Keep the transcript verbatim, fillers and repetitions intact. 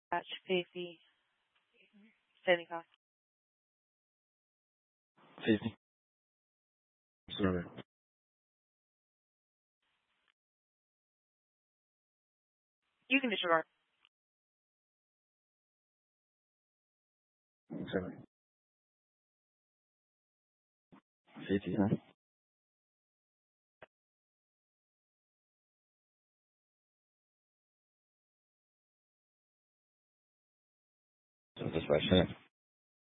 Batch fifty. Standing cost. fifty. Sorry. You can disregard. Sorry. fifty, huh? So that's what I said.